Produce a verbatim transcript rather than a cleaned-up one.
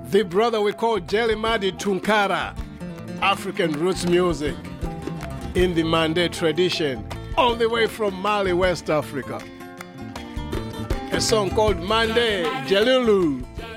the brother we call Jelly Madi Tunkara, African roots music in the Mande tradition, all the way from Mali, West Africa. A song called Mande Jelilu.